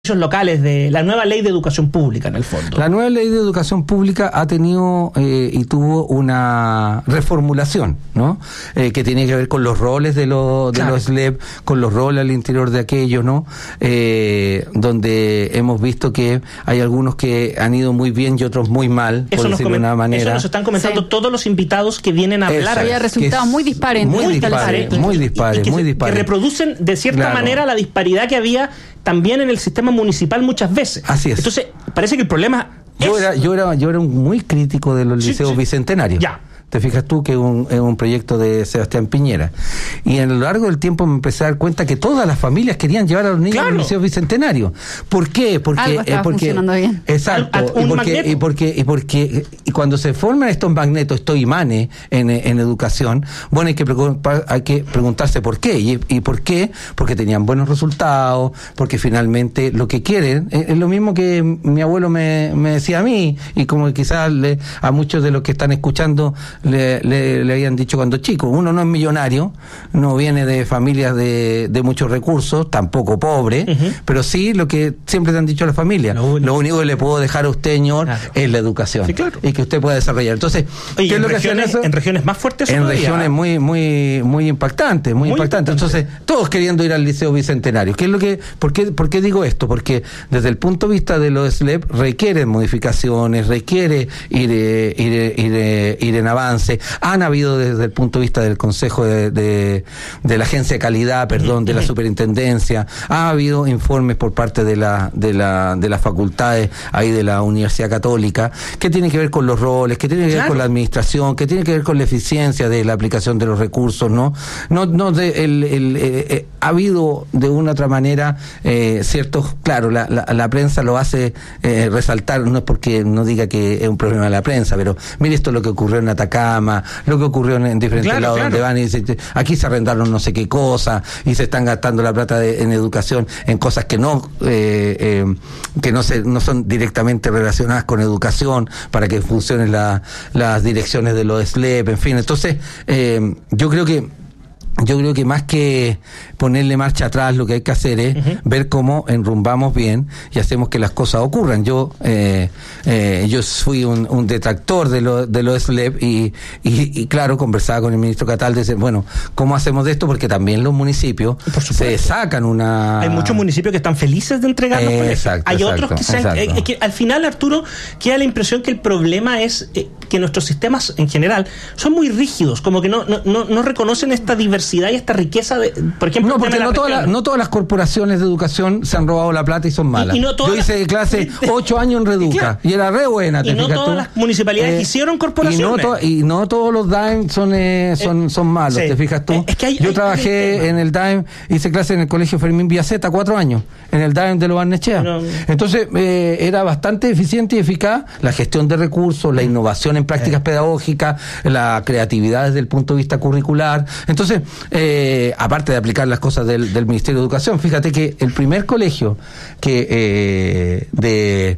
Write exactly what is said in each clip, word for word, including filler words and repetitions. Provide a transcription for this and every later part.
locales de la nueva ley de educación pública, en el fondo. La nueva ley de educación pública ha tenido eh, y tuvo una reformulación, ¿no? Eh, que tiene que ver con los roles de, lo, de claro. los S L E P, con los roles al interior de aquellos, ¿no? Eh, donde hemos visto que hay algunos que han ido muy bien y otros muy mal, eso por decirlo coment- de una manera. Eso nos están comentando sí. todos los invitados que vienen a hablar. Había resultados muy dispares. Muy, muy dispares, muy dispares, muy dispares. Que reproducen de cierta claro. manera la disparidad que había también en el sistema municipal muchas veces. Así es. Entonces, parece que el problema yo es... Era, yo, era, yo era un muy crítico de los sí, liceos sí. bicentenarios. Ya. Te fijas tú que es un, es un proyecto de Sebastián Piñera. Y a lo largo del tiempo me empecé a dar cuenta que todas las familias querían llevar a los niños claro. a los liceos bicentenarios. ¿Por qué? Porque, Algo estaba eh, porque funcionando bien. Exacto. Al, al, y, porque, y, porque, y porque y cuando se forman estos magnetos, estos imanes en, en educación, bueno, hay que, hay que preguntarse por qué. Y, y por qué, porque tenían buenos resultados, porque finalmente lo que quieren es, es lo mismo que mi abuelo me, me decía a mí, y como quizás le, a muchos de los que están escuchando Le, le, le habían dicho cuando chico. Uno no es millonario, no viene de familias de, de muchos recursos, tampoco pobre, uh-huh. pero sí lo que siempre te han dicho las familias. Lo único, lo único que le puedo dejar a usted, señor, claro. es la educación. Sí, claro. Y que usted pueda desarrollar. Entonces, Oye, ¿qué es lo que regiones, hacen eso? En regiones más fuertes En todavía. regiones muy, muy, muy impactantes, muy, muy impactantes. Entonces, todos queriendo ir al Liceo Bicentenario. ¿Qué es lo que, por qué, por qué digo esto? Porque desde el punto de vista de los S L E P requieren modificaciones, requiere ir, ir, ir, ir, ir en avance. Han habido desde el punto de vista del Consejo de, de, de la Agencia de Calidad, perdón, de la Superintendencia, ha habido informes por parte de la de la de las facultades ahí de la Universidad Católica, que tienen que ver con los roles, que tienen que claro. ver con la administración, que tienen que ver con la eficiencia de la aplicación de los recursos, ¿no? No, no de, el, el, eh, eh, ha habido de una u otra manera eh, ciertos, claro, la, la, la prensa lo hace eh, resaltar, no es porque no diga que es un problema de la prensa, pero mire esto es lo que ocurrió en Atacama, lo que ocurrió en, en diferentes claro, lados claro. donde van y dicen, aquí se arrendaron no sé qué cosa y se están gastando la plata de, en educación en cosas que no eh, eh, que no se no son directamente relacionadas con educación para que funcionen la, las direcciones de los S L E P, en fin. Entonces eh, yo creo que Yo creo que más que ponerle marcha atrás, lo que hay que hacer es uh-huh. ver cómo enrumbamos bien y hacemos que las cosas ocurran. Yo eh, eh, yo fui un, un detractor de lo, de los S L E P y, y, y claro, conversaba con el ministro Cataldo y decía, bueno, ¿cómo hacemos de esto? Porque también los municipios se sacan una... Hay muchos municipios que están felices de entregar los proyectos. Exacto, Hay exacto, otros que, se han, eh, que al final, Arturo, queda la impresión que el problema es eh, que nuestros sistemas en general son muy rígidos, como que no, no, no, no reconocen esta diversidad y esta riqueza de, por ejemplo, no, porque no, toda la, no todas las corporaciones de educación se han robado la plata y son malas. Y, y no Yo hice la, clase ocho años en Reduca claro. y era re buena. Y no todas tú? las municipalidades eh, hicieron corporaciones. Y no, to, y no todos los D A E M son, eh, son, eh, son malos, sí. ¿te fijas tú? Es que hay, Yo hay, trabajé hay en el D A E M, hice clase en el colegio Fermín Villaceta cuatro años, en el D A E M de Lo Barnechea. No, Entonces eh, era bastante eficiente y eficaz la gestión de recursos, la innovación en prácticas eh. pedagógicas, la creatividad desde el punto de vista curricular. Entonces, eh, aparte de aplicar las cosas del, del Ministerio de Educación, fíjate que el primer colegio que eh, de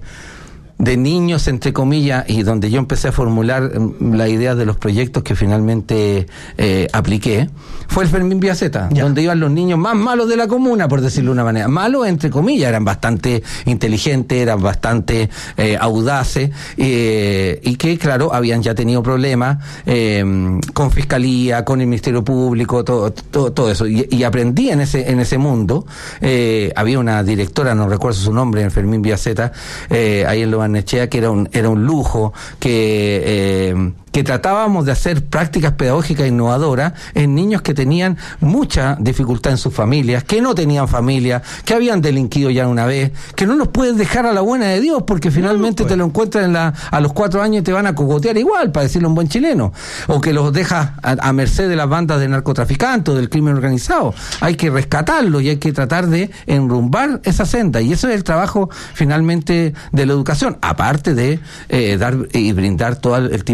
de niños, entre comillas, y donde yo empecé a formular la idea de los proyectos que finalmente eh, apliqué, fue el Fermín Villaceta, ya. donde iban los niños más malos de la comuna, por decirlo de una manera. Malos, entre comillas, eran bastante inteligentes, eran bastante eh, audaces, eh, y que, claro, habían ya tenido problemas eh, con Fiscalía, con el Ministerio Público, todo, todo, todo eso. Y, y aprendí en ese en ese mundo. Eh, había una directora, no recuerdo su nombre, en Fermín Villaceta, eh, ahí en Lo Barnechea, que era un era un lujo, que eh, que tratábamos de hacer prácticas pedagógicas innovadoras en niños que tenían mucha dificultad en sus familias, que no tenían familia, que habían delinquido ya una vez, que no los puedes dejar a la buena de Dios porque finalmente no, no te lo encuentran en la, a los cuatro años y te van a cogotear igual, para decirlo un buen chileno, o que los dejas a, a merced de las bandas de narcotraficantes o del crimen organizado. Hay que rescatarlos y hay que tratar de enrumbar esa senda, y eso es el trabajo finalmente de la educación, aparte de eh, dar y brindar todo el, el tipo de oportunidades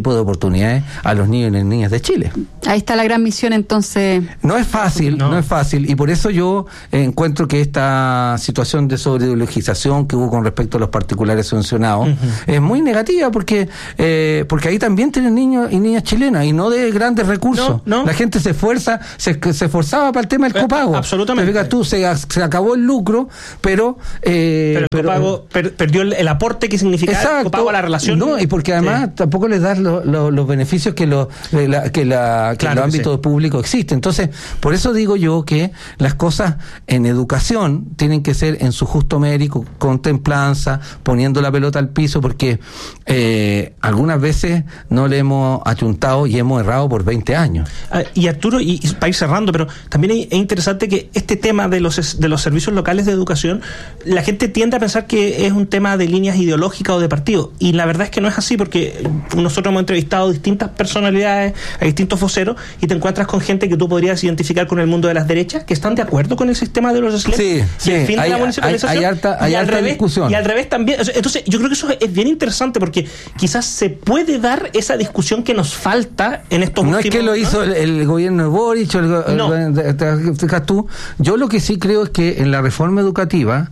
oportunidades a los niños y las niñas de Chile. Ahí está la gran misión, entonces. No es fácil, no, no es fácil, y por eso yo eh, encuentro que esta situación de sobreideologización que hubo con respecto a los particulares subvencionados uh-huh. es muy negativa, porque eh, porque ahí también tienen niños y niñas chilenas, y no de grandes recursos. No, no. La gente se esfuerza, se, se esforzaba para el tema del copago. Absolutamente. Fíjate tú, se, se acabó el lucro, pero... Eh, pero el pero, copago per, perdió el, el aporte que significaba exacto, el copago a la relación. No, y porque además sí. tampoco les das lo, lo, los beneficios que, lo, la, que, la, que claro, el ámbito sí. público existe. Entonces, por eso digo yo que las cosas en educación tienen que ser en su justo mérito, con templanza, poniendo la pelota al piso, porque eh, algunas veces no le hemos achuntado y hemos errado por veinte años. Ah, y Arturo, y, y para ir cerrando, pero también es, es interesante que este tema de los, de los servicios locales de educación, la gente tiende a pensar que es un tema de líneas ideológicas o de partido, y la verdad es que no es así, porque nosotros hemos entrevistado distintas personalidades, a distintos voceros, y te encuentras con gente que tú podrías identificar con el mundo de las derechas, que están de acuerdo con el sistema de los S L E P sí, sí, y el fin hay, de la municipalización. Hay, hay harta, hay y, al harta revés, discusión. y al revés también. Entonces, yo creo que eso es bien interesante, porque quizás se puede dar esa discusión que nos falta en estos no últimos... No es que lo hizo el, el gobierno de Boric, el, no. el, fijas tú. Yo lo que sí creo es que en la reforma educativa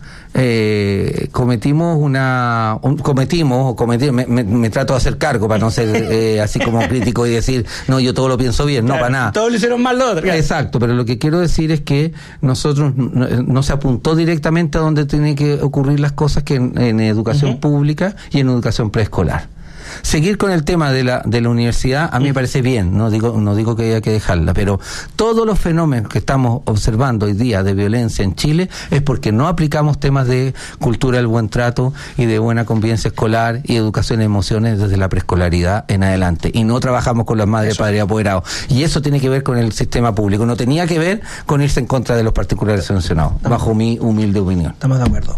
eh, cometimos una... Un, cometimos, o cometimos, me, me, me trato de hacer cargo para no ser eh, así como crítico y decir, no, yo todo lo pienso bien, claro, no, para nada. Todos lo hicieron mal lo otro. Claro. Exacto, pero lo que quiero decir es que nosotros no, no se apuntó directamente a donde tienen que ocurrir las cosas, que en, en educación uh-huh. pública y en educación preescolar. Seguir con el tema de la de la universidad a mí me parece bien, no digo no digo que haya que dejarla, pero todos los fenómenos que estamos observando hoy día de violencia en Chile es porque no aplicamos temas de cultura del buen trato y de buena convivencia escolar y educación de emociones desde la preescolaridad en adelante, y no trabajamos con las madres, padres y apoderados, y eso tiene que ver con el sistema público, no tenía que ver con irse en contra de los particulares sancionados, bajo mi humilde opinión. Estamos de acuerdo.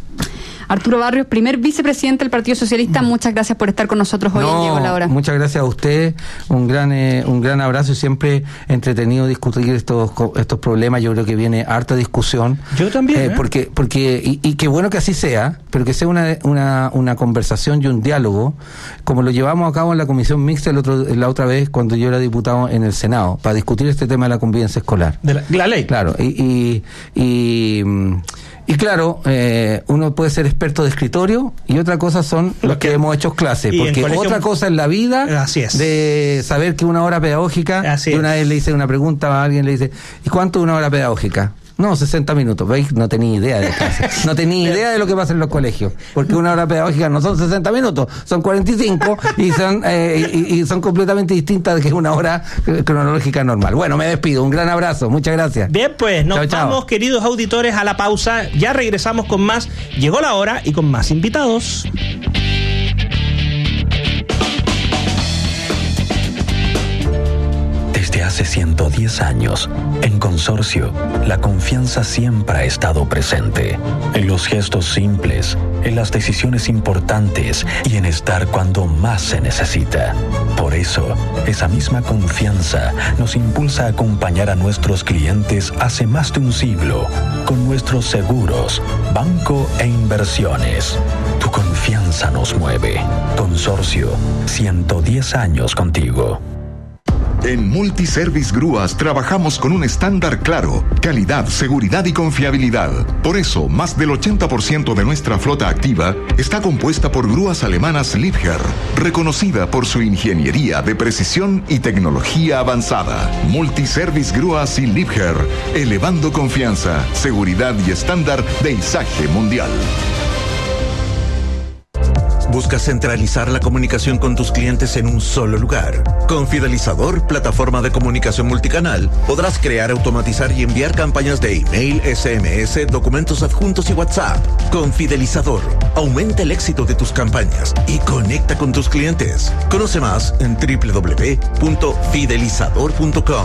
Arturo Barrios, primer vicepresidente del Partido Socialista, muchas gracias por estar con nosotros hoy no, en Llegó la Hora. Muchas gracias a usted, un gran eh, un gran abrazo, y siempre entretenido discutir estos estos problemas. Yo creo que viene harta discusión. Yo también. Eh, ¿eh? Porque porque y, y qué bueno que así sea, pero que sea una una una conversación y un diálogo, como lo llevamos a cabo en la comisión mixta el otro la otra vez cuando yo era diputado en el Senado, para discutir este tema de la convivencia escolar. De la, la ley. Claro, y y, y Y claro, eh, uno puede ser experto de escritorio y otra cosa son los que hemos hecho clases, porque colegio... otra cosa es la vida Así es. de saber que una hora pedagógica, Así de una es. vez le hice una pregunta a alguien, le dice, ¿y cuánto es una hora pedagógica? No, sesenta minutos. ¿Veis? No tenía idea de clase. No tenía idea de lo que pasa en los colegios. Porque una hora pedagógica no son sesenta minutos, son cuarenta y cinco y son, eh, y, y son completamente distintas de que una hora cronológica normal. Bueno, me despido. Un gran abrazo. Muchas gracias. Bien, pues nos chao, vamos, chao. queridos auditores, a la pausa. Ya regresamos con más. Llegó la hora y con más invitados. Desde hace ciento diez años, en Consorcio, la confianza siempre ha estado presente. En los gestos simples, en las decisiones importantes y en estar cuando más se necesita. Por eso, esa misma confianza nos impulsa a acompañar a nuestros clientes hace más de un siglo, con nuestros seguros, banco e inversiones. Tu confianza nos mueve. Consorcio, ciento diez años contigo. En Multiservice Grúas trabajamos con un estándar claro, calidad, seguridad y confiabilidad. Por eso, más del ochenta por ciento de nuestra flota activa está compuesta por grúas alemanas Liebherr, reconocida por su ingeniería de precisión y tecnología avanzada. Multiservice Grúas y Liebherr, elevando confianza, seguridad y estándar de izaje mundial. ¿Buscas centralizar la comunicación con tus clientes en un solo lugar? Con Fidelizador, plataforma de comunicación multicanal, podrás crear, automatizar y enviar campañas de email, S M S, documentos adjuntos y WhatsApp. Con Fidelizador, aumenta el éxito de tus campañas y conecta con tus clientes. Conoce más en doble u doble u doble u punto fidelizador punto com.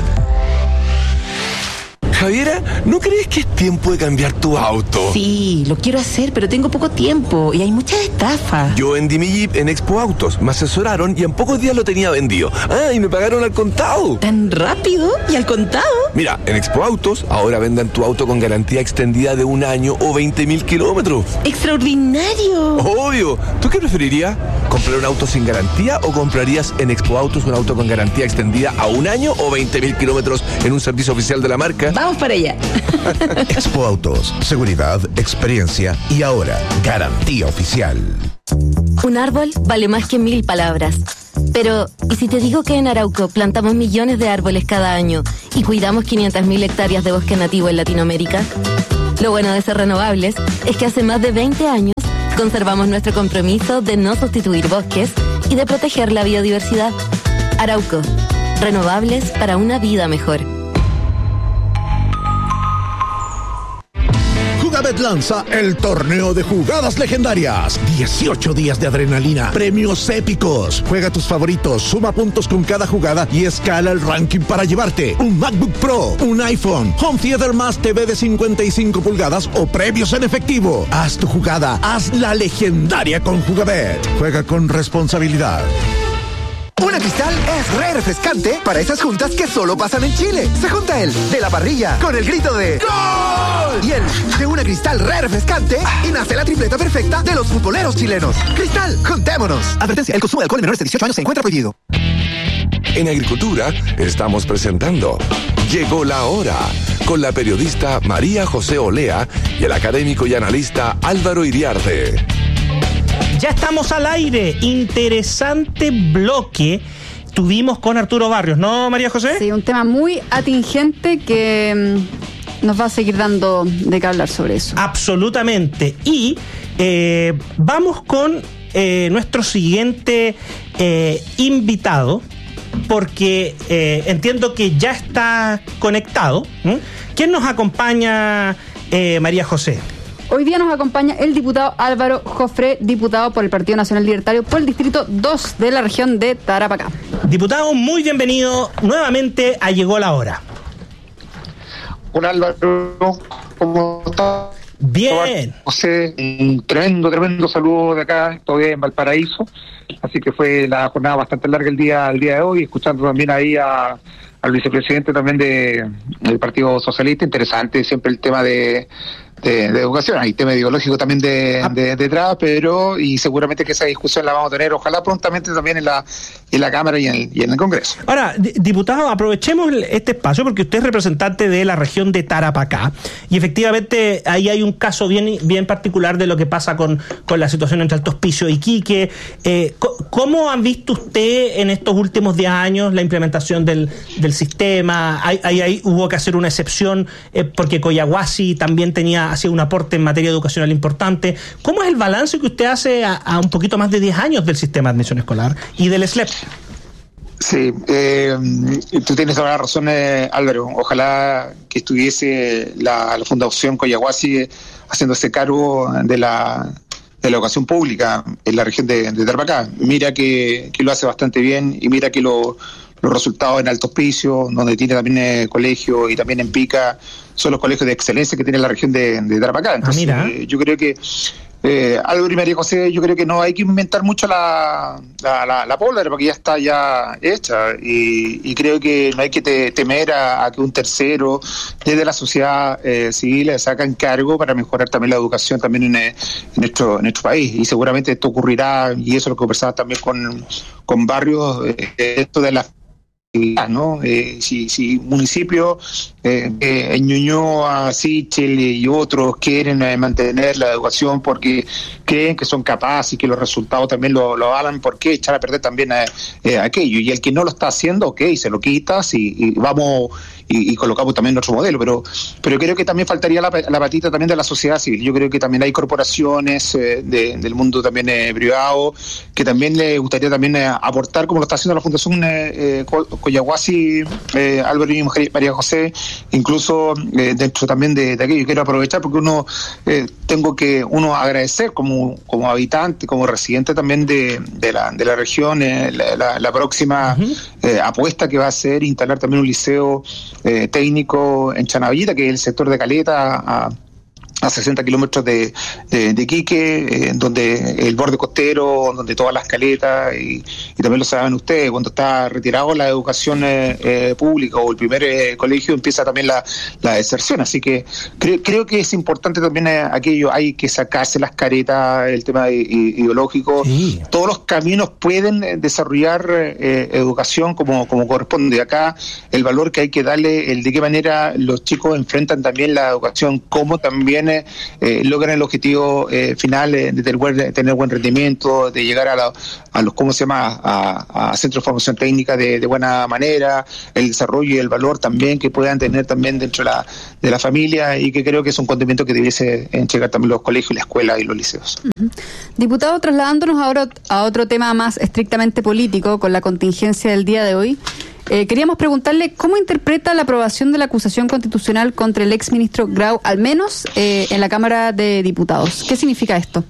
Javiera, ¿no crees que es tiempo de cambiar tu auto? Sí, lo quiero hacer, pero tengo poco tiempo y hay muchas estafas. Yo vendí mi Jeep en Expo Autos, me asesoraron y en pocos días lo tenía vendido. Ah, y me pagaron al contado. ¿Tan rápido? ¿Y al contado? Mira, en Expo Autos ahora vendan tu auto con garantía extendida de un año o veinte mil kilómetros. ¡Extraordinario! Obvio. ¿Tú qué preferirías? ¿Comprar un auto sin garantía o comprarías en Expo Autos un auto con garantía extendida a un año o veinte mil kilómetros en un servicio oficial de la marca? Vamos para allá. Expo Autos, seguridad, experiencia y ahora garantía oficial. Un árbol vale más que mil palabras. Pero, ¿y si te digo que en Arauco plantamos millones de árboles cada año y cuidamos quinientas mil hectáreas de bosque nativo en Latinoamérica? Lo bueno de ser renovables es que hace más de veinte años conservamos nuestro compromiso de no sustituir bosques y de proteger la biodiversidad. Arauco, renovables para una vida mejor. Jugabet lanza el torneo de jugadas legendarias. dieciocho días de adrenalina, premios épicos. Juega tus favoritos, suma puntos con cada jugada y escala el ranking para llevarte un MacBook Pro, un iPhone, Home Theater más T V de cincuenta y cinco pulgadas o premios en efectivo. Haz tu jugada, haz la legendaria con Jugabet. Juega con responsabilidad. Una Cristal es re refrescante para esas juntas que solo pasan en Chile. Se junta el de la parrilla con el grito de ¡Gol! Y el de una Cristal re refrescante y nace la tripleta perfecta de los futboleros chilenos. Cristal, juntémonos. Advertencia, el consumo de alcohol en menores de dieciocho años se encuentra prohibido. En Agricultura estamos presentando Llegó la Hora con la periodista María José Olea y el académico y analista Álvaro Iriarte. Ya estamos al aire. Interesante bloque tuvimos con Arturo Barrios, ¿no, María José? Sí, un tema muy atingente que mmm, nos va a seguir dando de qué hablar sobre eso. Absolutamente. Y eh, vamos con eh, nuestro siguiente eh, invitado, porque eh, entiendo que ya está conectado. ¿Mm? ¿Quién nos acompaña, eh, María José? Hoy día nos acompaña el diputado Álvaro Jofré, diputado por el Partido Nacional Libertario por el Distrito dos de la región de Tarapacá. Diputado, muy bienvenido nuevamente a Llegó la Hora. Hola Álvaro, ¿cómo estás? Bien. José, un tremendo, tremendo saludo de acá, todavía en Valparaíso, así que fue la jornada bastante larga el día, el día de hoy, escuchando también ahí a, al vicepresidente también de, del Partido Socialista, interesante siempre el tema de De, de educación, hay tema ideológico también de, ah. de, detrás, pero y seguramente que esa discusión la vamos a tener, ojalá prontamente también en la en la Cámara y en, y en el Congreso. Ahora, diputado, aprovechemos este espacio porque usted es representante de la región de Tarapacá y efectivamente ahí hay un caso bien bien particular de lo que pasa con, con la situación entre Alto Hospicio y Iquique. Eh, ¿Cómo han visto usted en estos últimos diez años la implementación del, del sistema? Ahí, ahí, ahí hubo que hacer una excepción eh, porque Coyahuasi también tenía hacía un aporte en materia educacional importante. ¿Cómo es el balance que usted hace a, a un poquito más de diez años del sistema de admisión escolar y del S L E P? Sí, eh, tú tienes toda la razón, eh, Álvaro. Ojalá que estuviese la, la Fundación Coyahuasi haciéndose cargo de la de la educación pública en la región de, de Tarapacá. Mira que, que lo hace bastante bien y mira que lo los resultados en Alto Hospicio, donde tiene también eh, colegio y también en Pica, son los colegios de excelencia que tiene la región de, de Tarapacá. Entonces, ah, eh, yo creo que eh, Álvaro y María José, yo creo que no hay que inventar mucho la, la, la, la pólvora, porque ya está ya hecha, y, y creo que no hay que te, temer a, a que un tercero desde la sociedad eh, civil se haga cargo para mejorar también la educación también en, en, nuestro, en nuestro país, y seguramente esto ocurrirá, y eso lo conversaba también con, con Barrios, eh, esto de la ¿no? Eh, si, si municipios eh, eh, en Ñuñoa, Sichel y otros quieren eh, mantener la educación porque creen que son capaces y que los resultados también lo, lo avalan, ¿por qué echar a perder también a, eh, aquello? Y el que no lo está haciendo, ok, se lo quitas y, y vamos y, y colocamos también nuestro modelo, pero pero creo que también faltaría la, la patita también de la sociedad civil. Yo creo que también hay corporaciones eh, de, del mundo también eh, privado que también le gustaría también eh, aportar, como lo está haciendo la Fundación eh, eh, Coyahuasi, eh, Álvaro y María José, incluso eh, dentro también de, de aquello. Quiero aprovechar porque uno eh, tengo que uno agradecer como como habitante, como residente también de, de la de la región, eh, la, la, la próxima uh-huh. eh, apuesta que va a ser instalar también un liceo eh, técnico en Chanavita, que es el sector de Caleta, a a sesenta kilómetros de, de, de Iquique, eh, donde el borde costero, donde todas las caletas, y, y también lo saben ustedes, cuando está retirado la educación eh, eh, pública o el primer eh, colegio, empieza también la, la deserción. Así que creo, creo que es importante también eh, aquello, hay que sacarse las caretas, el tema de, ideológico. Sí. Todos los caminos pueden eh, desarrollar eh, educación como, como corresponde. Acá el valor que hay que darle, el de qué manera los chicos enfrentan también la educación, cómo también Eh, logran el objetivo eh, final eh, de, tener buen, de tener buen rendimiento, de llegar a, la, a los, ¿cómo se llama?, a, a centros de formación técnica de, de buena manera, el desarrollo y el valor también que puedan tener también dentro de la, de la familia, y que creo que es un condimento que debiese entregar también los colegios, la escuela y los liceos. Uh-huh. Diputado, trasladándonos ahora a otro tema más estrictamente político, con la contingencia del día de hoy, Eh, queríamos preguntarle cómo interpreta la aprobación de la acusación constitucional contra el exministro Grau, al menos eh, en la Cámara de Diputados. ¿Qué significa esto?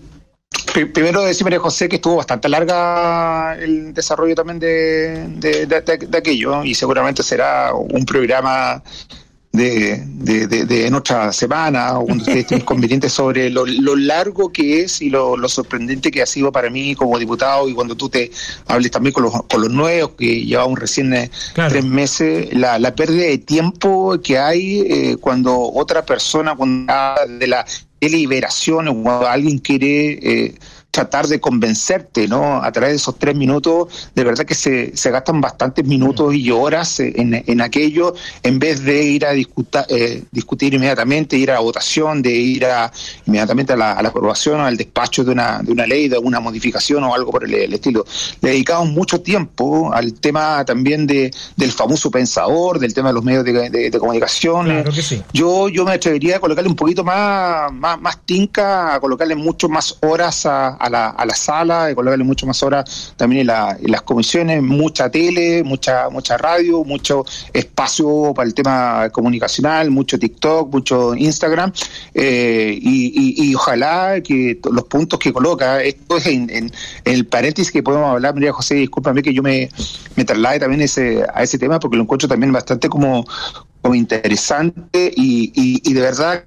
Primero decir, María José, que estuvo bastante larga el desarrollo también de, de, de, de, de aquello, y seguramente será un programa de, de, de, de en otra semana, o cuando ustedes estén convenientes, sobre lo, lo largo que es y lo, lo sorprendente que ha sido para mí como diputado, y cuando tú te hables también con los, con los nuevos, que llevamos recién eh, claro. tres meses, la, la pérdida de tiempo que hay eh, cuando otra persona, cuando habla de la deliberación, o cuando alguien quiere eh, tratar de convencerte, ¿no?, a través de esos tres minutos, de verdad que se, se gastan bastantes minutos y horas en, en aquello, en vez de ir a discuta, eh, discutir inmediatamente, ir a la votación, de ir a, inmediatamente a la, a la aprobación, al despacho de una, de una ley, de una modificación o algo por el, el estilo. Le dedicamos mucho tiempo al tema también de del famoso pensador, del tema de los medios de, de, de comunicación. Claro que sí. Yo, yo me atrevería a colocarle un poquito más, más, más tinca, a colocarle mucho más horas a, a la, a la sala, de colocarle mucho más horas también en, la, en las comisiones, mucha tele, mucha mucha radio, mucho espacio para el tema comunicacional, mucho TikTok, mucho Instagram, eh, y, y, y ojalá que los puntos que coloca, esto es en, en, en el paréntesis que podemos hablar, María José, discúlpame que yo me, me traslade también ese, a ese tema, porque lo encuentro también bastante como, como interesante, y, y, y de verdad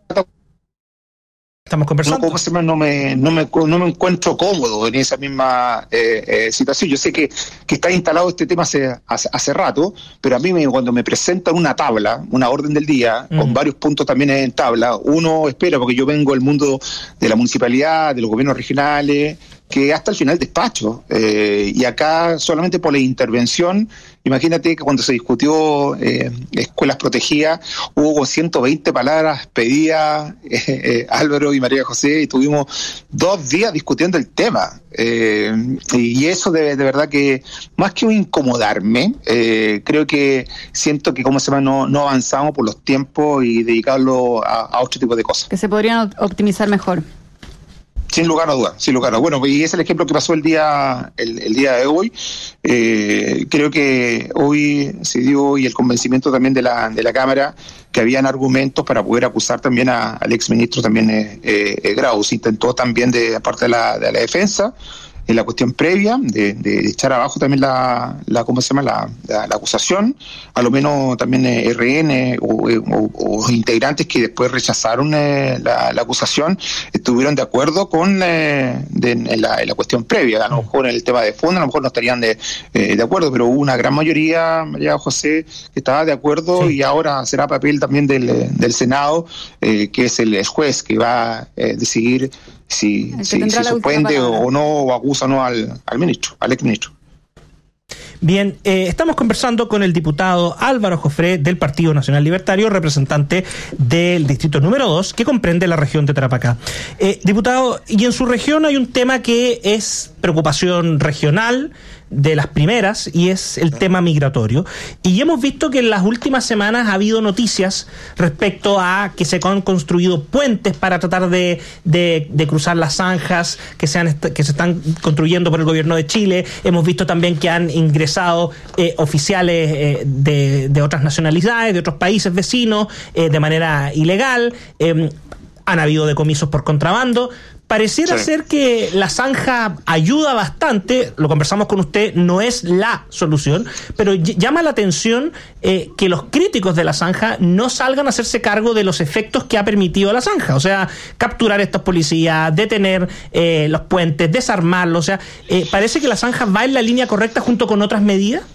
estamos conversando. No, no, me, no, me, no me encuentro cómodo en esa misma eh, eh, situación. Yo sé que, que está instalado este tema hace, hace, hace rato, pero a mí me, cuando me presentan una tabla, una orden del día, mm. con varios puntos también en tabla, uno espera, porque yo vengo del mundo de la municipalidad, de los gobiernos regionales, que hasta el final despacho, eh, y acá solamente por la intervención, imagínate que cuando se discutió eh, escuelas protegidas, hubo ciento veinte palabras pedidas, eh, eh, Álvaro y María José, y tuvimos dos días discutiendo el tema, eh, y eso de, de verdad que, más que un incomodarme, eh, creo que siento que como se llama, no, no avanzamos por los tiempos y dedicarlo a, a otro tipo de cosas. Que se podrían optimizar mejor. Sin lugar a dudas, sin lugar a dudas. Bueno, y es el ejemplo que pasó el día el, el día de hoy. Eh, creo que hoy se dio, y el convencimiento también de la de la Cámara, que habían argumentos para poder acusar también a, al exministro también eh, eh, Grau. Se intentó también de parte de la, de la defensa, en la cuestión previa, de, de echar abajo también la, la ¿cómo se llama?, la, la, la acusación, a lo menos también eh, R N o, o, o integrantes que después rechazaron eh, la, la acusación, estuvieron de acuerdo con eh, de, en, la, en la cuestión previa. A lo mejor en el tema de fondo, a lo mejor no estarían de, eh, de acuerdo, pero hubo una gran mayoría, María José, que estaba de acuerdo, sí. Y ahora será papel también del, del Senado, eh, que es el juez que va a eh, decidir si, si, si suspende o no, o acusa o no al, al ministro, al exministro. Bien, eh, estamos conversando con el diputado Álvaro Jofré del Partido Nacional Libertario, representante del distrito número dos, que comprende la región de Tarapacá. Eh, diputado, y en su región hay un tema que es preocupación regional, de las primeras, y es el tema migratorio. Y hemos visto que en las últimas semanas ha habido noticias respecto a que se han construido puentes para tratar de, de, de cruzar las zanjas que se, han, que se están construyendo por el gobierno de Chile. Hemos visto también que han ingresado eh, oficiales eh, de, de otras nacionalidades, de otros países vecinos, eh, de manera ilegal. Eh, han habido decomisos por contrabando. Pareciera sí. ser que la zanja ayuda bastante, lo conversamos con usted, no es la solución, pero llama la atención eh, que los críticos de la zanja no salgan a hacerse cargo de los efectos que ha permitido la zanja, o sea, capturar a estos policías, detener eh, los puentes, desarmarlos, o sea, eh, parece que la zanja va en la línea correcta junto con otras medidas.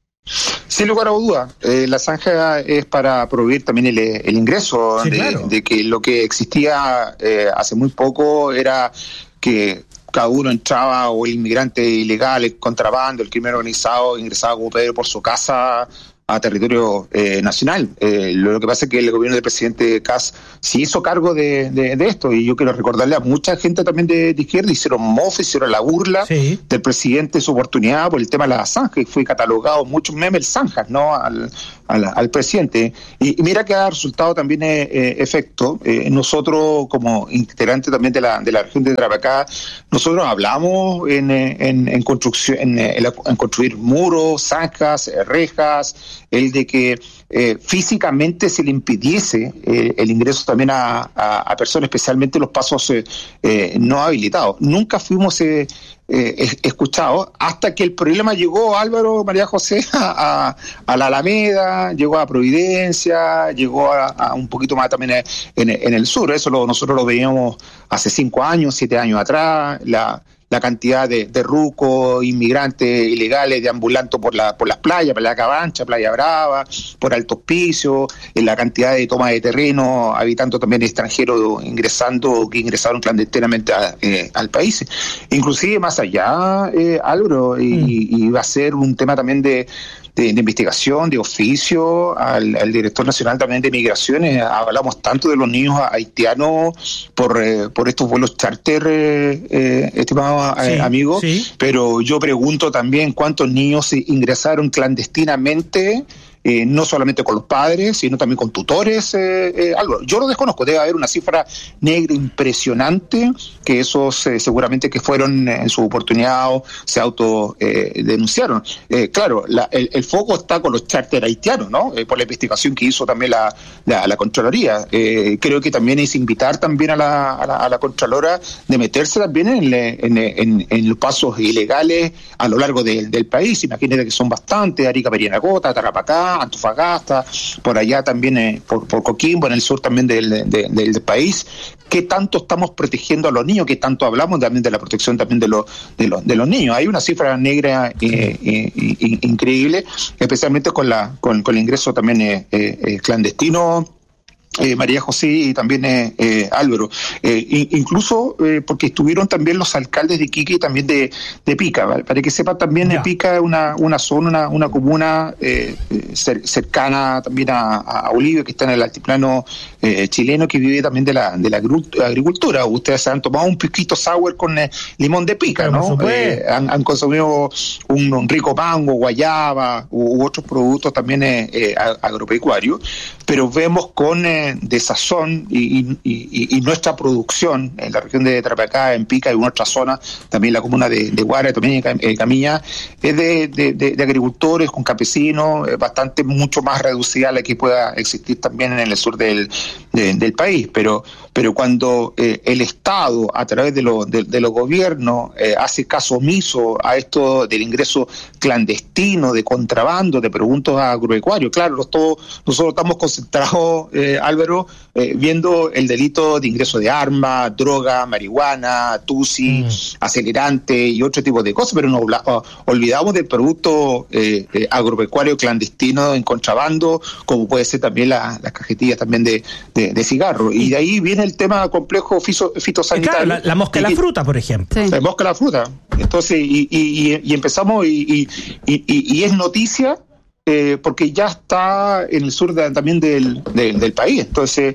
Sin lugar a duda, eh, la zanja es para proveer también el, el ingreso, sí, de, claro. de que lo que existía eh, hace muy poco era que cada uno entraba, o el inmigrante ilegal, el contrabando, el crimen organizado, ingresaba como Pedro por su casa a territorio eh, nacional. Eh, lo que pasa es que el gobierno del presidente Kass se hizo cargo de, de, de esto, y yo quiero recordarle a mucha gente también de, de izquierda, hicieron mofa, hicieron la burla sí. del presidente, su oportunidad por el tema de la zanja, y fue catalogado muchos memes zanjas, ¿no?, al, al, al presidente. Y, y mira que ha resultado también eh, efecto. Eh, nosotros, como integrantes también de la, de la región de Tarapacá, nosotros hablamos en, en, en construcción, en, en, en construir muros, zanjas, rejas, el de que eh, físicamente se le impidiese eh, el ingreso también a, a, a personas, especialmente los pasos eh, eh, no habilitados. Nunca fuimos eh, eh, escuchados hasta que el problema llegó, Álvaro, María José, a, a, a la Alameda, llegó a Providencia, llegó a, a un poquito más también en, en el sur. Eso lo, nosotros lo veíamos hace cinco años, siete años atrás, la la cantidad de, de rucos, inmigrantes ilegales, deambulando por la por las playas, Playa Cabancha, Playa Brava, por Alto Hospicio, en la cantidad de toma de terreno, habitando también extranjeros ingresando, que ingresaron clandestinamente a, eh, al país. Inclusive más allá, eh, Álvaro, y, y va a ser un tema también de De, de investigación, de oficio, al, al director nacional también de migraciones. Hablamos tanto de los niños haitianos por eh, por estos vuelos charter, eh, eh, estimado sí, eh, amigo, sí. Pero yo pregunto también cuántos niños ingresaron clandestinamente, Eh, no solamente con los padres, sino también con tutores. Eh, eh, algo. Yo lo desconozco, debe haber una cifra negra impresionante, que esos eh, seguramente que fueron eh, en su oportunidad se autodenunciaron. Eh, eh, claro, la, el, el foco está con los charter haitianos, ¿no? Eh, por la investigación que hizo también la, la, la Contraloría. Eh, creo que también es invitar también a la, a la, a la Contralora de meterse también en, en, en, en los pasos ilegales a lo largo de, del país. Imagínate que son bastantes: Arica, Perianacota, Tarapacá, Antofagasta, por allá también eh, por, por Coquimbo, en el sur también del, de, del, del país. ¿Qué tanto estamos protegiendo a los niños? ¿Qué tanto hablamos también de la protección también de los de los, de los niños? Hay una cifra negra eh, eh, eh, increíble, especialmente con la con, con el ingreso también eh, eh, clandestino. Eh, María José y también eh, eh, Álvaro, eh, incluso eh, porque estuvieron también los alcaldes de Iquique y también de, de Pica, ¿vale? Para que sepan también, yeah. Pica es una, una zona, una, una comuna eh, cer, cercana también a, a Bolivia, que está en el altiplano eh, chileno, que vive también de la, de la agricultura. Ustedes se han tomado un piquito sour con eh, limón de Pica, ¿no? Eh, han, han consumido un, un rico mango, guayaba u, u otros productos también eh, eh, agropecuarios, pero vemos con eh, de sazón y, y, y, y nuestra producción en la región de Tarapacá, en Pica y en otras zonas, también la comuna de, de Guara, también en Camiña, es de, de, de, de agricultores con campesinos, bastante mucho más reducida a la que pueda existir también en el sur del, de, del país, pero pero cuando eh, el Estado, a través de, lo, de, de los gobiernos, eh, hace caso omiso a esto del ingreso clandestino, de contrabando, de productos agropecuarios, claro, los, todos, nosotros estamos concentrados, eh, Álvaro, eh, viendo el delito de ingreso de armas, droga, marihuana, tusi, mm. acelerante y otro tipo de cosas, pero nos oh, olvidamos del producto eh, eh, agropecuario clandestino en contrabando, como puede ser también la, las cajetillas también de, de, de cigarro. Y de ahí viene el tema complejo fito, fitosanitario. Claro, la, la mosca y la fruta, por ejemplo. Sí. La mosca y la fruta. Entonces, y, y, y empezamos, y, y, y, y es noticia, eh, porque ya está en el sur de, también del, del, del país. Entonces,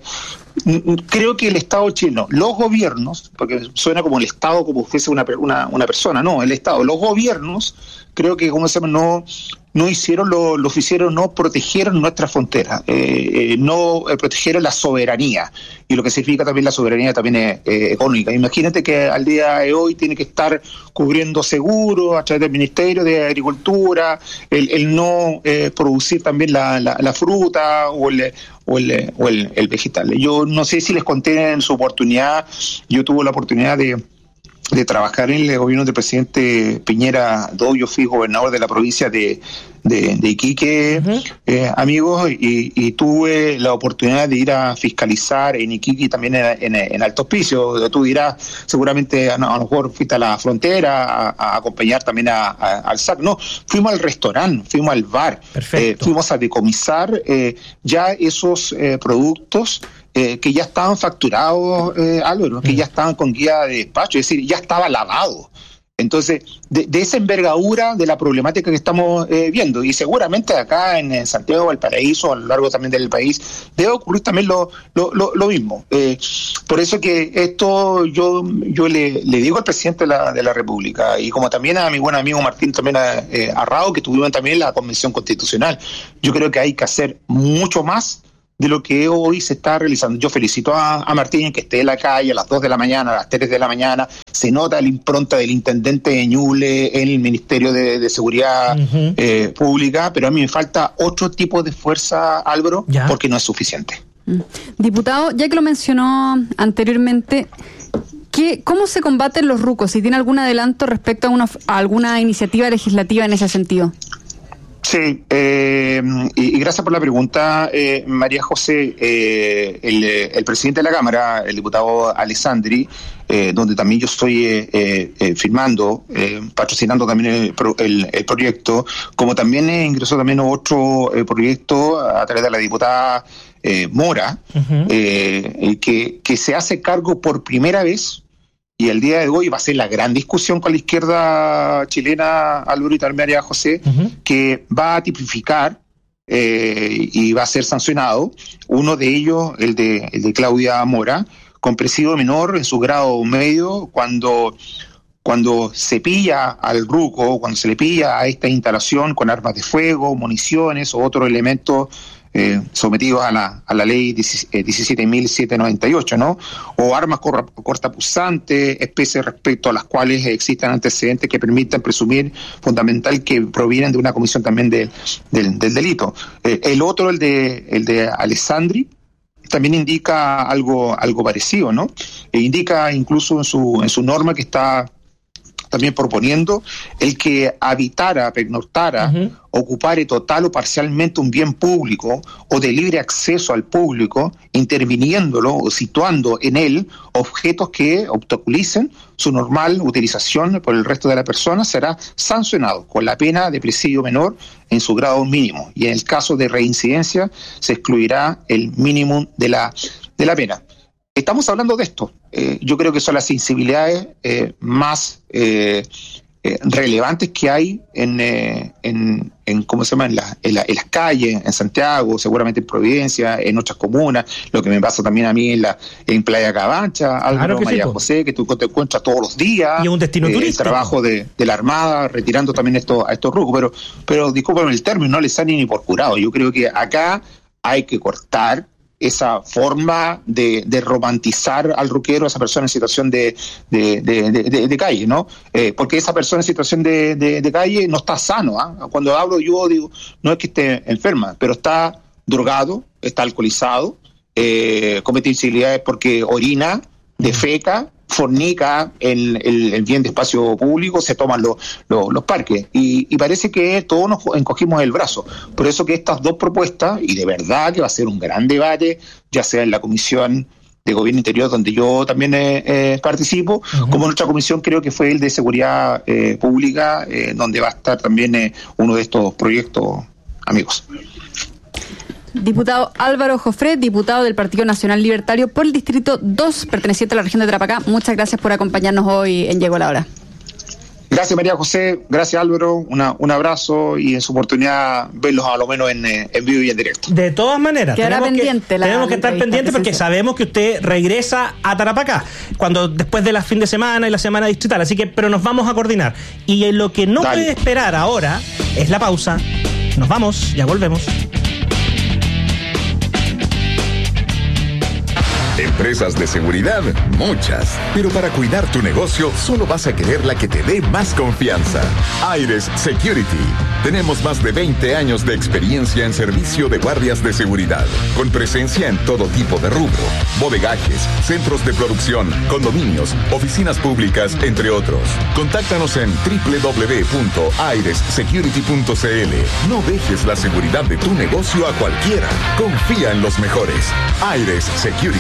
creo que el Estado chileno, los gobiernos, porque suena como el Estado como fuese una, una, una persona, no, el Estado, los gobiernos, creo que, como se llama, no... no hicieron lo, lo que hicieron, no protegieron nuestra frontera, eh, eh, no eh, protegieron la soberanía, y lo que significa también la soberanía también es eh, económica. Imagínate que al día de hoy tiene que estar cubriendo seguros a través del Ministerio de Agricultura, el, el no eh, producir también la, la, la fruta o el, o el, o el, el vegetal. Yo no sé si les conté en su oportunidad, yo tuve la oportunidad de de trabajar en el gobierno del presidente Piñera dos. Yo fui gobernador de la provincia de, de, de Iquique, uh-huh. eh, amigos, y, y tuve la oportunidad de ir a fiscalizar en Iquique y también en, en, en Alto Hospicio. Tú dirás, seguramente a, a lo mejor fuiste a la frontera a, a acompañar también a, a, al S A C. No, fuimos al restaurante, fuimos al bar, eh, fuimos a decomisar eh, ya esos eh, productos Eh, que ya estaban facturados, eh, Álvaro, que ya estaban con guía de despacho, es decir, ya estaba lavado. Entonces, de, de esa envergadura de la problemática que estamos eh, viendo, y seguramente acá en, en Santiago, Valparaíso, a lo largo también del país, debe ocurrir también lo, lo, lo, lo mismo. Eh, por eso que esto yo yo le, le digo al presidente de la, de la República, y como también a mi buen amigo Martín también a, eh, Arrao, que tuvieron también la Convención Constitucional, yo creo que hay que hacer mucho más de lo que hoy se está realizando. Yo felicito a, a Martín, que esté en la calle a las dos de la mañana, a las tres de la mañana, se nota la impronta del intendente de Ñuble en el Ministerio de, de Seguridad uh-huh. eh, Pública, pero a mí me falta otro tipo de fuerza, Álvaro, ¿ya? Porque no es suficiente. Mm. Diputado, ya que lo mencionó anteriormente, ¿qué, ¿cómo se combaten los rucos? Si tiene algún adelanto respecto a, una, a alguna iniciativa legislativa en ese sentido. Sí, eh, y, y gracias por la pregunta, eh, María José. Eh, el, el presidente de la Cámara, el diputado Alessandri, eh, donde también yo estoy eh, eh, firmando, eh, patrocinando también el, el, el proyecto, como también eh, ingresó también otro eh, proyecto a través de la diputada eh, Mora, uh-huh. eh, que, que se hace cargo por primera vez. Y el día de hoy va a ser la gran discusión con la izquierda chilena, Álvaro y también María José, uh-huh. que va a tipificar eh, y va a ser sancionado. Uno de ellos, el de, el de Claudia Mora, con presidio menor en su grado medio, cuando, cuando se pilla al ruco, cuando se le pilla a esta instalación con armas de fuego, municiones o otros elementos Eh, sometidos a la, a la ley diecisiete mil setecientos noventa y ocho, ¿no? O armas cor- cortapunzantes, especies respecto a las cuales existen antecedentes que permitan presumir fundamental que provienen de una comisión también de, de, del delito. Eh, el otro, el de, el de Alessandri, también indica algo, algo parecido, ¿no? E indica incluso en su, en su norma que está también proponiendo el que habitara, pernoctara, uh-huh. ocupare total o parcialmente un bien público o de libre acceso al público, interviniéndolo o situando en él objetos que obstaculicen su normal utilización por el resto de la persona, será sancionado con la pena de presidio menor en su grado mínimo. Y en el caso de reincidencia se excluirá el mínimo de la, de la pena. Estamos hablando de esto. Eh, yo creo que son las sensibilidades eh, más eh, eh, relevantes que hay en, eh, en, en ¿cómo se llama? En, la, en, la, en las calles, en Santiago, seguramente en Providencia, en otras comunas, lo que me pasa también a mí en la en Playa Cabancha, Álvaro, claro María sí, José, que tú te encuentras todos los días. Y un destino eh, turístico. El trabajo de, de la Armada, retirando también esto, a estos rucos, pero, pero discúlpame el término, no les sale ni por curado. Yo creo que acá hay que cortar esa forma de, de romantizar al ruquero, a esa persona en situación de, de, de, de, de, de calle, ¿no? Eh, porque esa persona en situación de, de, de calle no está sano, ¿eh? Cuando hablo yo digo, no es que esté enferma, pero está drogado, está alcoholizado, eh, comete infidelidades porque orina, defeca, fornica el, el, el bien de espacio público, se toman los, los, los parques y, y parece que todos nos encogimos el brazo. Por eso que estas dos propuestas, y de verdad que va a ser un gran debate, ya sea en la Comisión de Gobierno Interior, donde yo también eh, eh, participo, uh-huh. como en otra comisión creo que fue el de Seguridad eh, Pública, eh, donde va a estar también eh, uno de estos proyectos, amigos. Diputado Álvaro Jofré, diputado del Partido Nacional Libertario por el Distrito dos, perteneciente a la región de Tarapacá. Muchas gracias por acompañarnos hoy en Llegó la Hora. Gracias María José, gracias Álvaro, una, un abrazo y en su oportunidad verlos a lo menos en, en vivo y en directo. De todas maneras, Quedará tenemos, pendiente que, la tenemos que estar pendientes porque sabemos que usted regresa a Tarapacá cuando después de la fin de semana y la semana distrital, así que pero nos vamos a coordinar. Y en lo que no Dale. puede esperar ahora es la pausa. Nos vamos, ya volvemos. Empresas de seguridad, muchas. Pero para cuidar tu negocio, solo vas a querer la que te dé más confianza. Aires Security. Tenemos más de veinte años de experiencia en servicio de guardias de seguridad, con presencia en todo tipo de rubro, bodegajes, centros de producción, condominios, oficinas públicas, entre otros. Contáctanos en doble u doble u doble u punto aires security punto c l. No dejes la seguridad de tu negocio a cualquiera. Confía en los mejores. Aires Security.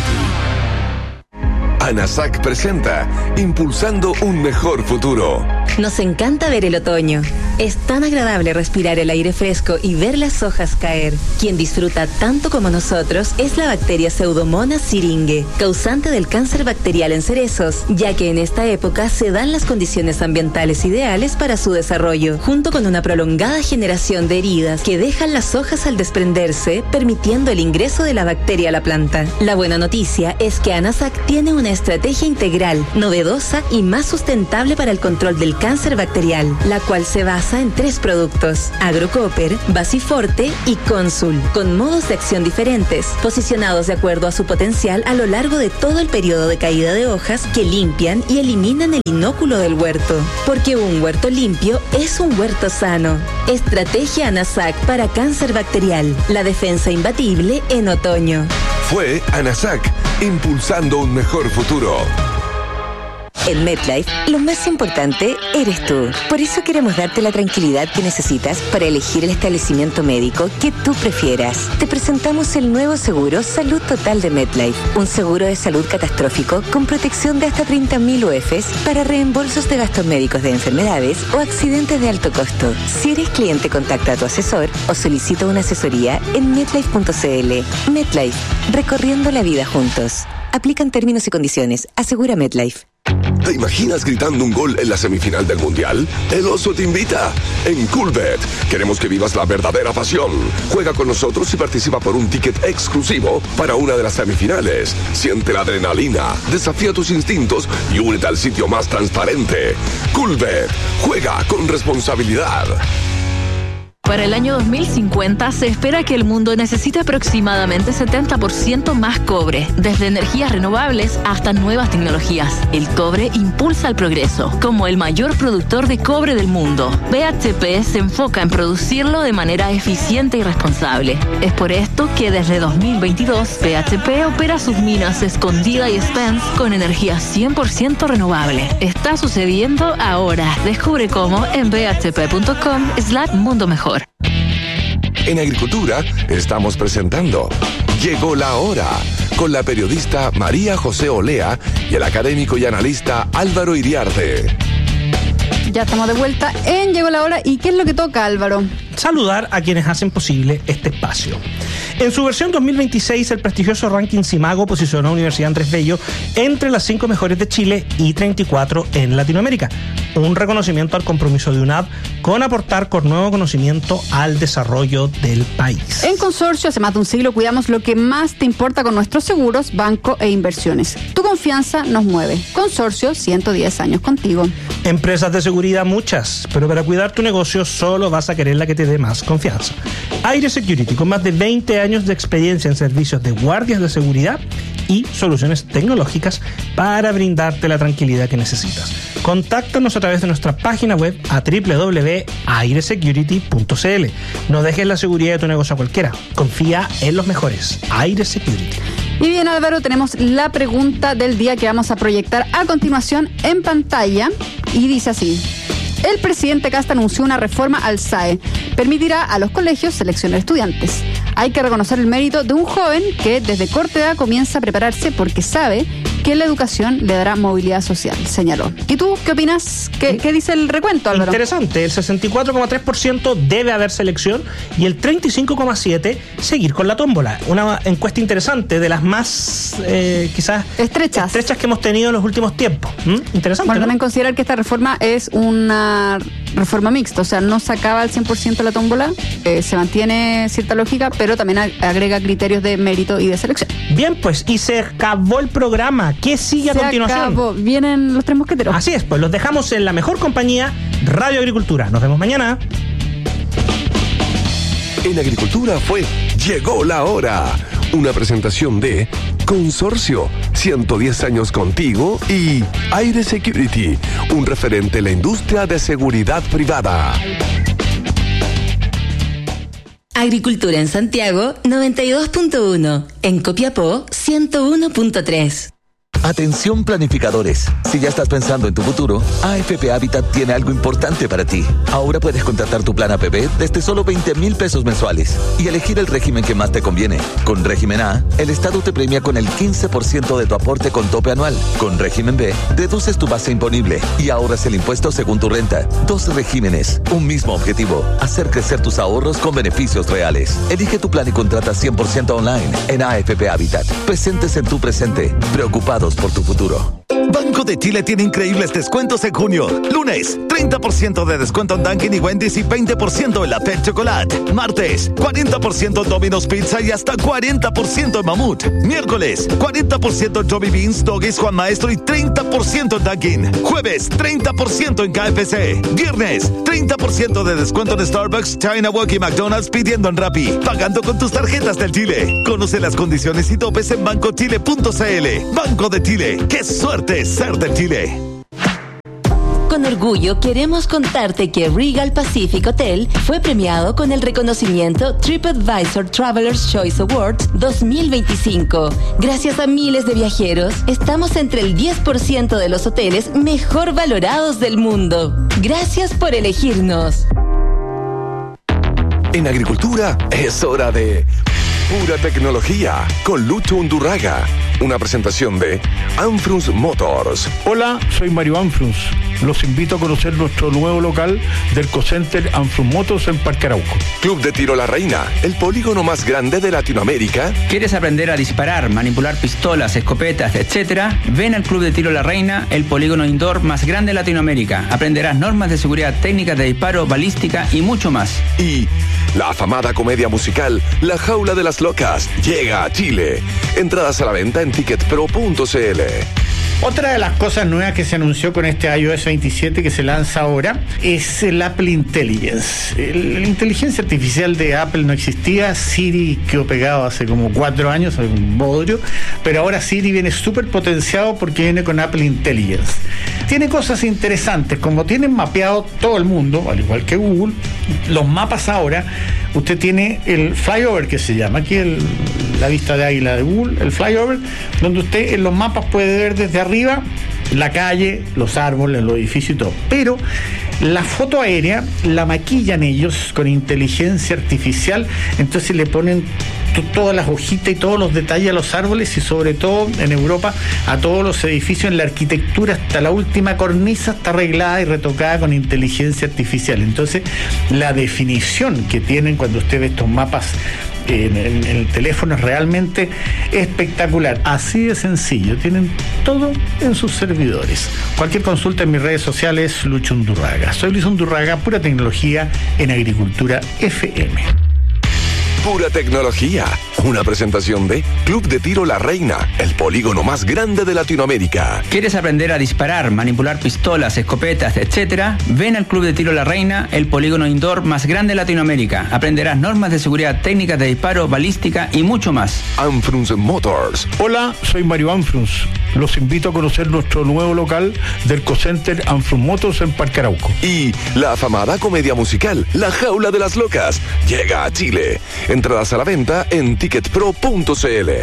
ANASAC presenta Impulsando un mejor futuro. Nos encanta ver el otoño. Es tan agradable respirar el aire fresco y ver las hojas caer. Quien disfruta tanto como nosotros es la bacteria Pseudomonas syringae, causante del cáncer bacterial en cerezos, ya que en esta época se dan las condiciones ambientales ideales para su desarrollo, junto con una prolongada generación de heridas que dejan las hojas al desprenderse, permitiendo el ingreso de la bacteria a la planta. La buena noticia es que ANASAC tiene una estrategia integral, novedosa y más sustentable para el control del cáncer bacterial, la cual se basa en tres productos: AgroCopper, Basiforte y Consul, con modos de acción diferentes, posicionados de acuerdo a su potencial a lo largo de todo el periodo de caída de hojas, que limpian y eliminan el inóculo del huerto. Porque un huerto limpio es un huerto sano. Estrategia ANASAC para cáncer bacterial, la defensa imbatible en otoño. Fue ANASAC, impulsando un mejor futuro. En MetLife, lo más importante eres tú. Por eso queremos darte la tranquilidad que necesitas para elegir el establecimiento médico que tú prefieras. Te presentamos el nuevo seguro Salud Total de MetLife, un seguro de salud catastrófico con protección de hasta treinta mil U E Fs para reembolsos de gastos médicos de enfermedades o accidentes de alto costo. Si eres cliente, contacta a tu asesor o solicita una asesoría en metlife punto c l. MetLife, recorriendo la vida juntos. Aplican términos y condiciones. Asegura MetLife. ¿Te imaginas gritando un gol en la semifinal del Mundial? El Oso te invita. En Coolbet queremos que vivas la verdadera pasión. Juega con nosotros y participa por un ticket exclusivo para una de las semifinales. Siente la adrenalina, desafía tus instintos y únete al sitio más transparente. Coolbet. Juega con responsabilidad. Para el año dos mil cincuenta se espera que el mundo necesite aproximadamente setenta por ciento más cobre, desde energías renovables hasta nuevas tecnologías. El cobre impulsa el progreso. Como el mayor productor de cobre del mundo, B H P se enfoca en producirlo de manera eficiente y responsable. Es por esto que desde dos mil veintidós B H P opera sus minas Escondida y Spence con energía cien por ciento renovable. Está sucediendo ahora. Descubre cómo en b h p punto com slash mundo mejor. En Agricultura estamos presentando Llegó la Hora, con la periodista María José Olea y el académico y analista Álvaro Iriarte. Ya estamos de vuelta en Llegó la Hora. ¿Y qué es lo que toca, Álvaro? Saludar a quienes hacen posible este espacio. En su versión dos mil veintiséis, el prestigioso ranking Simago posicionó a Universidad Andrés Bello entre las cinco mejores de Chile y treinta y cuatro en Latinoamérica. Un reconocimiento al compromiso de UNAV con aportar con nuevo conocimiento al desarrollo del país. En Consorcio, hace más de un siglo, cuidamos lo que más te importa con nuestros seguros, banco e inversiones. Tu confianza nos mueve. Consorcio, ciento diez años contigo. Empresas de seguridad muchas, pero para cuidar tu negocio solo vas a querer la que te dé más confianza. Aire Security, con más de veinte años de experiencia en servicios de guardias de seguridad y soluciones tecnológicas para brindarte la tranquilidad que necesitas. Contáctanos a través de nuestra página web a doble u doble u doble u punto aire security punto c l. No dejes la seguridad de tu negocio a cualquiera. Confía en los mejores. Aire Security. Y bien, Álvaro, tenemos la pregunta del día que vamos a proyectar a continuación en pantalla y dice así: el presidente Kast anunció una reforma al S A E. Permitirá a los colegios seleccionar estudiantes. Hay que reconocer el mérito de un joven que desde corta edad comienza a prepararse porque sabe que la educación le dará movilidad social, señaló. ¿Y tú qué opinas? ¿Qué, qué dice el recuento, Álvaro? Interesante, el sesenta y cuatro coma tres por ciento debe haber selección y el treinta y cinco coma siete por ciento seguir con la tómbola. Una encuesta interesante, de las más eh, quizás estrechas. estrechas que hemos tenido en los últimos tiempos. ¿Mm? Interesante. Bueno, ¿no? también considerar que esta reforma es una reforma mixta, o sea, no se acaba al cien por ciento la tómbola, eh, se mantiene cierta lógica, pero también agrega criterios de mérito y de selección. Bien, pues, y se acabó el programa. ¿Qué sigue a se continuación? Acabó. Vienen los tres mosqueteros. Así es, pues los dejamos en la mejor compañía, Radio Agricultura. Nos vemos mañana. En Agricultura fue Llegó la Hora, una presentación de Consorcio, ciento diez años contigo, y Aire Security, un referente en la industria de seguridad privada. Agricultura en Santiago, noventa y dos punto uno. En Copiapó, ciento uno punto tres. Atención planificadores, si ya estás pensando en tu futuro, A F P Habitat tiene algo importante para ti. Ahora puedes contratar tu plan A P B desde solo veinte mil pesos mensuales y elegir el régimen que más te conviene. Con régimen A, el Estado te premia con el quince por ciento de tu aporte con tope anual. Con régimen B, deduces tu base imponible y ahorras el impuesto según tu renta. Dos regímenes, un mismo objetivo, hacer crecer tus ahorros con beneficios reales. Elige tu plan y contrata cien por ciento online en A F P Habitat. Presentes en tu presente, preocupados por tu futuro. Banco de Chile tiene increíbles descuentos en junio. Lunes, treinta por ciento de descuento en Dunkin' y Wendy's y veinte por ciento en la Pet Chocolate. Martes, cuarenta por ciento en Domino's Pizza y hasta cuarenta por ciento en Mamut. Miércoles, cuarenta por ciento en Johnny Beans, Doggies, Juan Maestro y treinta por ciento en Dunkin'. Jueves, treinta por ciento en K F C. Viernes, treinta por ciento de descuento en Starbucks, China Walk y McDonald's pidiendo en Rappi. Pagando con tus tarjetas del Chile. Conoce las condiciones y topes en banco chile punto c l. Banco de Chile. ¡Qué suerte ser de Chile! Con orgullo queremos contarte que Regal Pacific Hotel fue premiado con el reconocimiento TripAdvisor Traveler's Choice Awards dos mil veinticinco. Gracias a miles de viajeros, estamos entre el diez por ciento de los hoteles mejor valorados del mundo. Gracias por elegirnos. En agricultura es hora de pura tecnología con Lucho Undurraga. Una presentación de Anfrunz Motors. Hola, soy Mario Anfrunz. Los invito a conocer nuestro nuevo local del Ecocenter Anfrunz Motors en Parque Arauco. Club de Tiro La Reina, el polígono más grande de Latinoamérica. ¿Quieres aprender a disparar, manipular pistolas, escopetas, etcétera? Ven al Club de Tiro La Reina, el polígono indoor más grande de Latinoamérica. Aprenderás normas de seguridad, técnicas de disparo, balística y mucho más. Y la afamada comedia musical La Jaula de las Locas llega a Chile. Entradas a la venta en ticket pro punto c l. Otra de las cosas nuevas que se anunció con este iOS veintisiete que se lanza ahora es el Apple Intelligence. El, la inteligencia artificial de Apple no existía. Siri quedó pegado hace como cuatro años, un bodrio, pero ahora Siri viene súper potenciado porque viene con Apple Intelligence. Tiene cosas interesantes, como tienen mapeado todo el mundo, al igual que Google, los mapas ahora, usted tiene el flyover que se llama, aquí el, la vista de águila de Google, el flyover, donde usted en los mapas puede ver desde arriba la calle, los árboles, los edificios y todo. Pero la foto aérea la maquillan ellos con inteligencia artificial, entonces le ponen t- todas las hojitas y todos los detalles a los árboles y sobre todo en Europa a todos los edificios, en la arquitectura hasta la última cornisa está arreglada y retocada con inteligencia artificial. Entonces la definición que tienen cuando usted ve estos mapas En el, en el teléfono es realmente espectacular, así de sencillo, tienen todo en sus servidores. Cualquier consulta en mis redes sociales, Lucho Undurraga. Soy Luis Undurraga, pura tecnología en Agricultura F M. Pura tecnología, una presentación de Club de Tiro La Reina, el polígono más grande de Latinoamérica. ¿Quieres aprender a disparar, manipular pistolas, escopetas, etcétera? Ven al Club de Tiro La Reina, el polígono indoor más grande de Latinoamérica. Aprenderás normas de seguridad, técnicas de disparo, balística y mucho más. Anfrunz Motors. Hola, soy Mario Anfrunz. Los invito a conocer nuestro nuevo local del Ecocenter Anfrunz Motors en Parque Arauco. Y la afamada comedia musical La Jaula de las Locas llega a Chile. Entradas a la venta en ticket pro punto c l.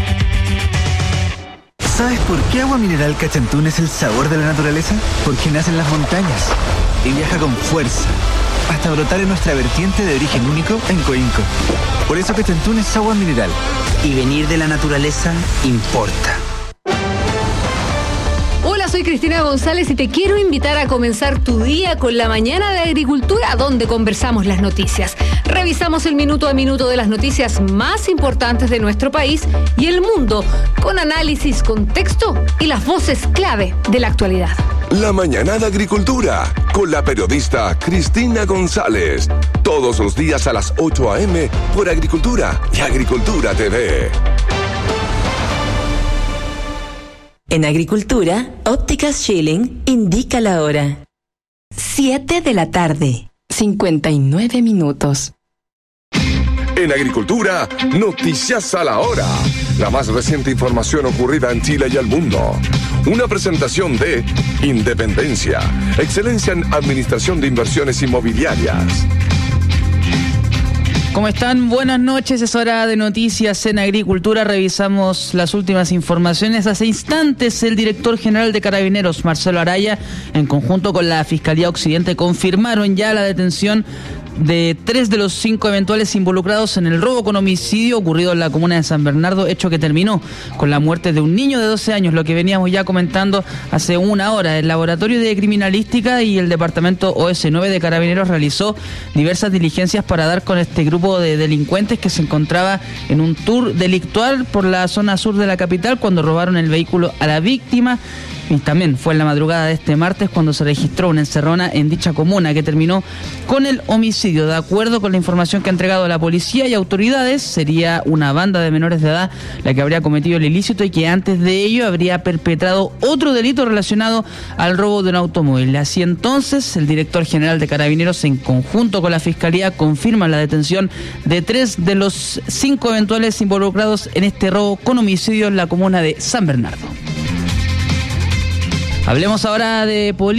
¿Sabes por qué Agua Mineral Cachantún es el sabor de la naturaleza? Porque nace en las montañas y viaja con fuerza hasta brotar en nuestra vertiente de origen único en Coinco. Por eso Cachantún es agua mineral. Y venir de la naturaleza importa. Hola, soy Cristina González y te quiero invitar a comenzar tu día con la mañana de agricultura, donde conversamos las noticias. Revisamos el minuto a minuto de las noticias más importantes de nuestro país y el mundo, con análisis, contexto y las voces clave de la actualidad. La mañana de agricultura, con la periodista Cristina González. Todos los días a las ocho a eme por Agricultura y Agricultura T V. En Agricultura, Ópticas Schilling indica la hora. siete de la tarde, cincuenta y nueve minutos. En Agricultura, noticias a la hora. La más reciente información ocurrida en Chile y el mundo. Una presentación de Independencia, excelencia en administración de inversiones inmobiliarias. ¿Cómo están? Buenas noches, es hora de noticias en Agricultura. Revisamos las últimas informaciones. Hace instantes el director general de Carabineros, Marcelo Araya, en conjunto con la Fiscalía Occidente, confirmaron ya la detención de tres de los cinco eventuales involucrados en el robo con homicidio ocurrido en la comuna de San Bernardo, hecho que terminó con la muerte de un niño de doce años, lo que veníamos ya comentando hace una hora. El Laboratorio de Criminalística y el Departamento O S nueve de Carabineros realizó diversas diligencias para dar con este grupo de delincuentes que se encontraba en un tour delictual por la zona sur de la capital cuando robaron el vehículo a la víctima. Y también fue en la madrugada de este martes cuando se registró una encerrona en dicha comuna que terminó con el homicidio. De acuerdo con la información que ha entregado la policía y autoridades, sería una banda de menores de edad la que habría cometido el ilícito y que antes de ello habría perpetrado otro delito relacionado al robo de un automóvil. Así entonces, el director general de Carabineros, en conjunto con la Fiscalía, confirma la detención de tres de los cinco eventuales involucrados en este robo con homicidio en la comuna de San Bernardo. Hablemos ahora de política.